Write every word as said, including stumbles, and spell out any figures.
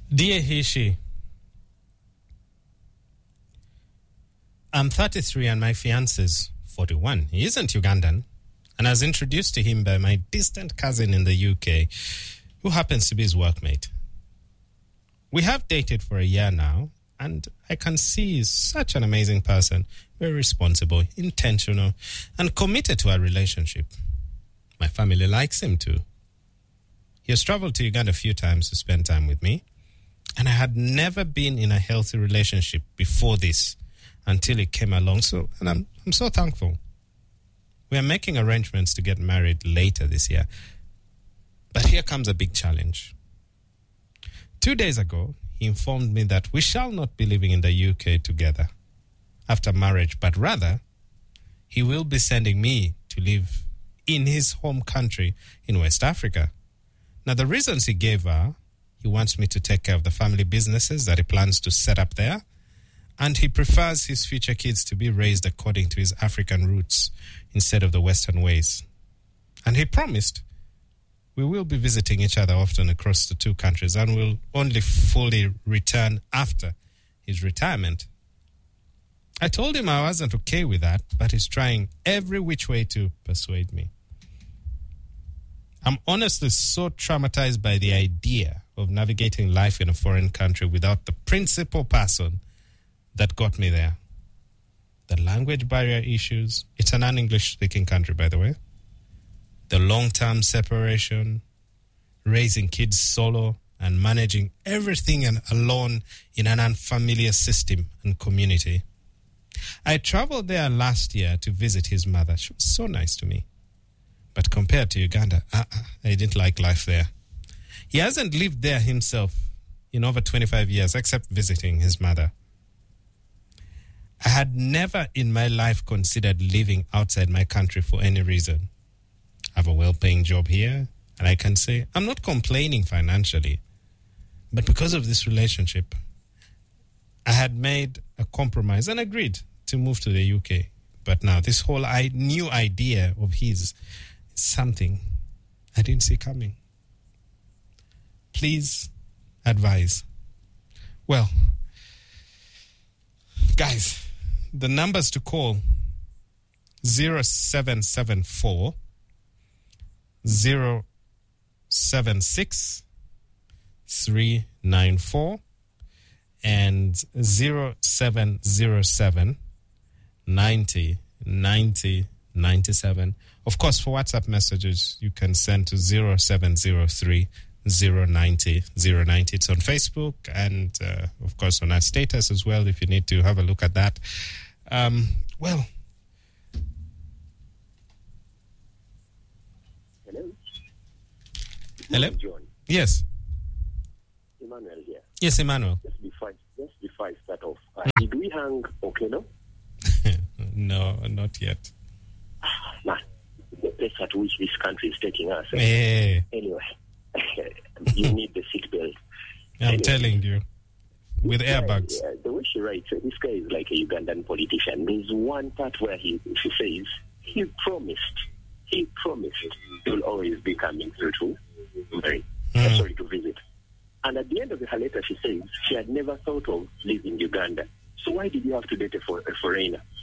Dear Hishi, I'm thirty-three and my fiance's forty-one. He isn't Ugandan, and I was introduced to him by my distant cousin in the U K, who happens to be his workmate. We have dated for a year now, and I can see he's such an amazing person, very responsible, intentional, and committed to our relationship. My family likes him too. He has traveled to Uganda a few times to spend time with me, and I had never been in a healthy relationship before this until it came along, so and I'm I'm so thankful. We are making arrangements to get married later this year. But here comes a big challenge. Two days ago, he informed me that we shall not be living in the U K together after marriage, but rather, he will be sending me to live in his home country in West Africa. Now, the reasons he gave are, he wants me to take care of the family businesses that he plans to set up there, and he prefers his future kids to be raised according to his African roots instead of the Western ways. And he promised we will be visiting each other often across the two countries and will only fully return after his retirement. I told him I wasn't okay with that, but he's trying every which way to persuade me. I'm honestly so traumatized by the idea of navigating life in a foreign country without the principal person that got me there. The language barrier issues. It's an un-English speaking country, by the way. The long-term separation, raising kids solo, and managing everything alone in an unfamiliar system and community. I traveled there last year to visit his mother. She was so nice to me. But compared to Uganda, uh-uh, I didn't like life there. He hasn't lived there himself in over twenty-five years, except visiting his mother. I had never in my life considered living outside my country for any reason. I have a well-paying job here, and I can say I'm not complaining financially. But because of this relationship, I had made a compromise and agreed to move to the U K. But now this whole I- new idea of his is something I didn't see coming. Please advise. Well, guys, the numbers to call zero seven seven four zero seven six three nine four and zero seven zero seven ninety ninety ninety-seven. Of course, for WhatsApp messages, you can send to zero seven zero three zero ninety zero ninety. It's on Facebook and, uh, of course, on our status as well, if you need to have a look at that. Um, well, Hello? Hello? John. Yes. Emmanuel here. Yes, Emmanuel. Just before, just before I start off, uh, did we hang okay, no? No, not yet. Nah, the pace at which this country is taking us. eh? Hey, Anyway, you need the seatbelt. I'm Anyway. telling you, with This guy, airbags. uh, the way she writes, uh, this guy is like a Ugandan politician. There's one part where he she says he promised, he promised he will always be coming through to marry, uh, Mm. sorry, to visit. And at the end of her letter, she says she had never thought of leaving Uganda. So why did you have to date a, for, a foreigner?